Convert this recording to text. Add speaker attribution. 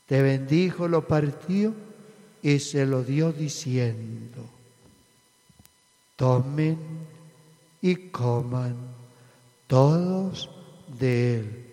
Speaker 1: Te bendijo, lo partió y se lo dio diciendo: tomen y coman todos de él,